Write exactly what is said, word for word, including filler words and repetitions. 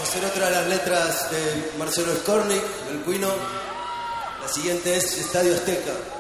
hacer otra de las letras de Marcelo Skornik, del Cuino. La siguiente es Estadio Azteca.